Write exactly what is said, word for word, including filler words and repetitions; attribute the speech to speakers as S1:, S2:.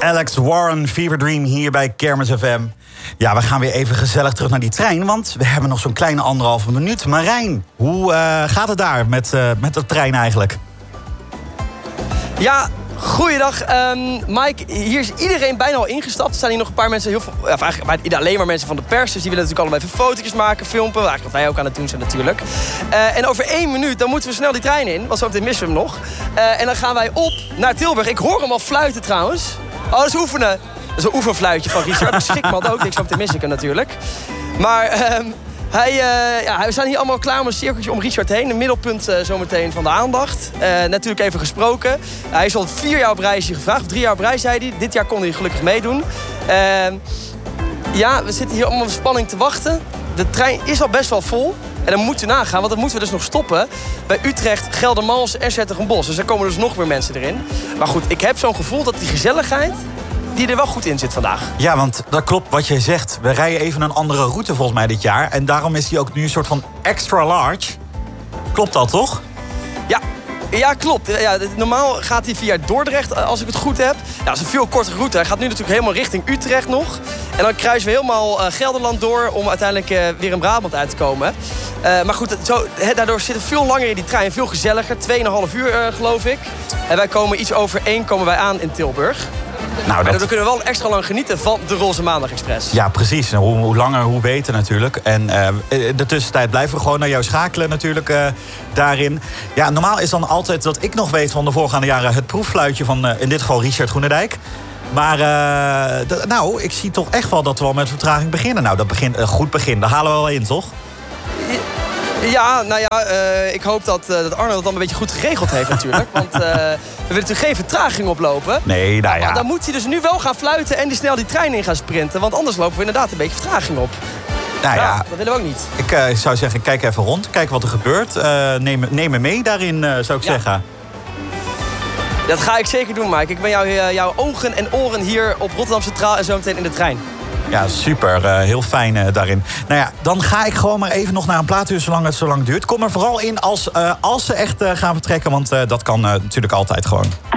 S1: Alex Warren, Fever Dream hier bij Kermis F M. Ja, we gaan weer even gezellig terug naar die trein, want we hebben nog zo'n kleine anderhalve minuut. Marijn, hoe uh, gaat het daar met, uh, met de trein eigenlijk?
S2: Ja, goeiedag. Um, Mike, hier is iedereen bijna al ingestapt. Er staan hier nog een paar mensen, heel veel, of eigenlijk alleen maar mensen van de pers. Dus die willen natuurlijk allemaal even fotootjes maken, filmen. Eigenlijk wat wij ook aan het doen zijn natuurlijk. Uh, en over één minuut, dan moeten we snel die trein in. Want zo meteen missen we hem nog. Uh, en dan gaan wij op naar Tilburg. Ik hoor hem al fluiten trouwens. Oh, dat is oefenen. Dat is een oefenfluitje van Richard. Dat schrik me ook. Ik zou meteen missen hem natuurlijk. Maar... Um, Hij, uh, ja, we staan hier allemaal klaar om een cirkeltje om Richard heen. Een middelpunt uh, zometeen van de aandacht. Uh, natuurlijk even gesproken. Uh, hij is al vier jaar op reis hier gevraagd. Of drie jaar op reis, zei hij. Dit jaar kon hij gelukkig meedoen. Uh, ja, we zitten hier allemaal op spanning te wachten. De trein is al best wel vol. En dan moeten we nagaan, want dan moeten we dus nog stoppen bij Utrecht, Geldermalsen en 's-Hertogenbosch. Dus er komen dus nog meer mensen erin. Maar goed, ik heb zo'n gevoel dat die gezelligheid... die er wel goed in zit vandaag.
S1: Ja, want dat klopt wat je zegt. We rijden even een andere route volgens mij dit jaar. En daarom is die ook nu een soort van extra large. Klopt dat, toch?
S2: Ja, ja klopt. Ja, normaal gaat hij via Dordrecht, als ik het goed heb. Ja, dat is een veel kortere route. Hij gaat nu natuurlijk helemaal richting Utrecht nog. En dan kruisen we helemaal uh, Gelderland door... om uiteindelijk uh, weer in Brabant uit te komen. Uh, maar goed, zo, he, daardoor zitten we veel langer in die trein. Veel gezelliger. Tweeënhalf uur, uh, geloof ik. En wij komen iets over één komen wij aan in Tilburg. Nou, dat... Dan kunnen we wel extra lang genieten van de Roze Maandag Express.
S1: Ja, precies. Hoe, hoe langer, hoe beter natuurlijk. En uh, in de tussentijd blijven we gewoon naar jou schakelen natuurlijk uh, daarin. Ja, normaal is dan altijd wat ik nog weet van de voorgaande jaren... het proeffluitje van uh, in dit geval Richard Groenendijk. Maar uh, d- nou, ik zie toch echt wel dat we al met vertraging beginnen. Nou, dat begint een goed begin. Daar halen we wel in, toch?
S2: Ja, nou ja, uh, ik hoop dat, uh, dat Arno dat dan een beetje goed geregeld heeft natuurlijk. Want uh, we willen natuurlijk geen vertraging oplopen.
S1: Nee, nou ja.
S2: Maar dan moet hij dus nu wel gaan fluiten en die snel die trein in gaan sprinten. Want anders lopen we inderdaad een beetje vertraging op.
S1: Nou ja, ja,
S2: dat willen we ook niet.
S1: Ik uh, zou zeggen, kijk even rond. Kijk wat er gebeurt. Uh, neem, neem me mee daarin, uh, zou ik ja. zeggen.
S2: Dat ga ik zeker doen, Mike. Ik ben jou, uh, jouw ogen en oren hier op Rotterdam Centraal en zo meteen in de trein.
S1: Ja, super. Uh, heel fijn uh, daarin. Nou ja, dan ga ik gewoon maar even nog naar een plaathuis zolang het zo lang duurt. Kom er vooral in als, uh, als ze echt uh, gaan vertrekken, want uh, dat kan uh, natuurlijk altijd gewoon.